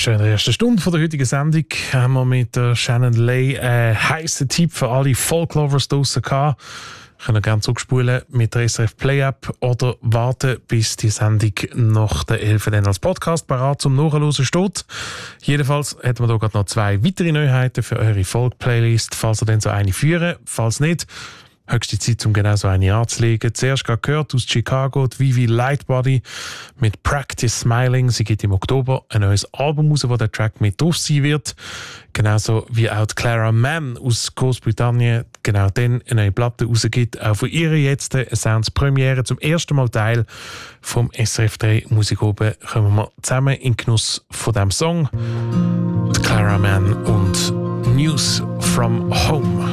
Schon in der ersten Stunde von der heutigen Sendung haben wir mit Shannon Lay einen heissen Tipp für alle Folk-Lovers draussen gehabt. Können gerne zurückspulen mit der SRF Play-App oder warten, bis die Sendung nach der 11 dann als Podcast parat zum Nachhören steht. Jedenfalls hätten wir hier gerade noch 2 weitere Neuheiten für eure Folk-Playlist, falls ihr dann so eine führen. Falls nicht, höchste Zeit, um genau so eine anzulegen. Zuerst gerade gehört aus Chicago die Vivi Lightbody mit Practice Smiling. Sie gibt im Oktober ein neues Album raus, wo der Track mit drauf sein wird. Genauso wie auch die Clara Mann aus Großbritannien genau dann eine neue Platte rausgibt. Auch von ihr jetzt eine Sounds-Premiere. Zum ersten Mal Teil vom SRF 3 Musik oben kommen wir zusammen in Genuss von diesem Song. Die Clara Mann und News from Home.